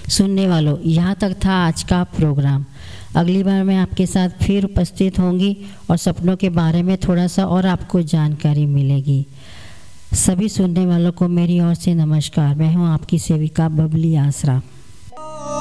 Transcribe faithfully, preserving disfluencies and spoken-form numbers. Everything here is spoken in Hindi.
सुनने वालों, यहाँ तक था आज का प्रोग्राम। अगली बार मैं आपके साथ फिर उपस्थित होंगी और सपनों के बारे में थोड़ा सा और आपको जानकारी मिलेगी। सभी सुनने वालों को मेरी ओर से नमस्कार। मैं हूँ आपकी सेविका बबली आसरा।